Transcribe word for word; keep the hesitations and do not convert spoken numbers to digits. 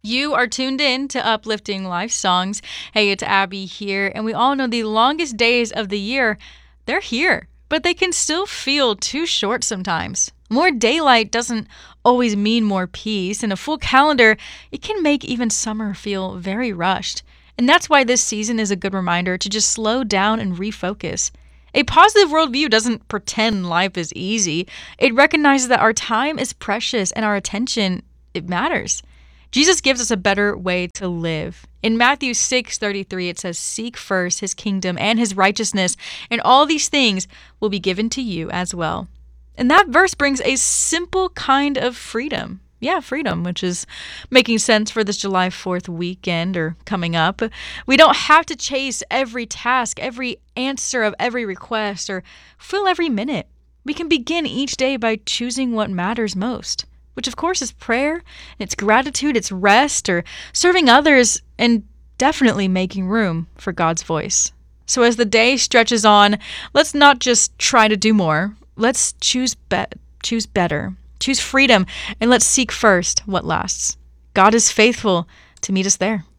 You are tuned in to Uplifting Life Songs. Hey, it's Abby here, and we all know the longest days of the year, they're here, but they can still feel too short sometimes. More daylight doesn't always mean more peace, and a full calendar, it can make even summer feel very rushed. And that's why this season is a good reminder to just slow down and refocus. A positive worldview doesn't pretend life is easy. It recognizes that our time is precious and our attention, it matters. Jesus gives us a better way to live. In Matthew six thirty-three, it says, "Seek first his kingdom and his righteousness, and all these things will be given to you as well." And that verse brings a simple kind of freedom. Yeah, freedom, which is making sense for this July fourth weekend or coming up. We don't have to chase every task, every answer of every request, or fill every minute. We can begin each day by choosing what matters most, which of course is prayer, it's gratitude, it's rest, or serving others, and definitely making room for God's voice. So as the day stretches on, let's not just try to do more. Let's choose be- choose better, choose freedom, and let's seek first what lasts. God is faithful to meet us there.